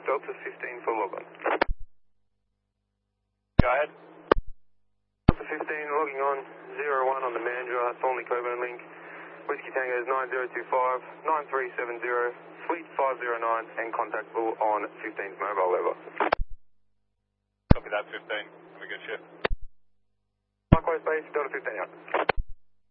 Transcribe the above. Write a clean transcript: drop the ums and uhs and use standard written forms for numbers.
Delta 15 for log on. Go ahead. Delta 15 logging on, 01 on the Mandra, Thornley Coburn link. Whiskey Tango is 9025, 9370, Fleet 509 and contactable on 15's mobile level. Copy that, 15. Have a good shift. Likewise, base, Delta 15 out.